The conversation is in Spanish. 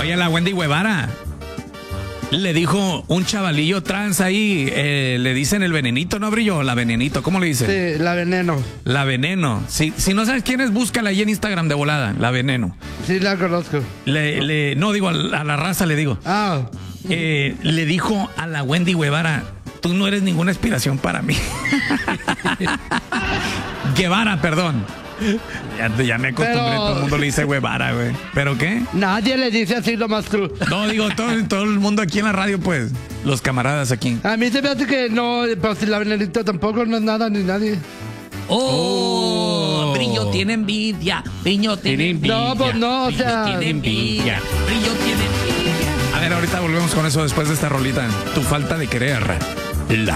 Oye, la Wendy Guevara le dijo un chavalillo trans ahí, le dicen el venenito, ¿no, Brillo? La venenito, ¿cómo le dicen? Sí, la veneno. La veneno. Si no sabes quién es, búscala ahí en Instagram de volada, la veneno. Sí, la conozco. No, digo, a la raza le digo. Ah. Le dijo a la Wendy Guevara, tú no eres ninguna inspiración para mí. Guevara, perdón. Ya me acostumbré, todo el mundo le dice Guevara, güey. ¿Pero qué? Nadie le dice así nomás tú. No, digo, todo el mundo aquí en la radio, pues. Los camaradas aquí. A mí se me hace que no, pues la venenita tampoco no es nada ni nadie. Brillo tiene envidia. Brillo tiene envidia. No, pues no, o sea. Brillo tiene envidia. Brillo tiene envidia. A ver, ahorita volvemos con eso después de esta rolita. Tu falta de querer.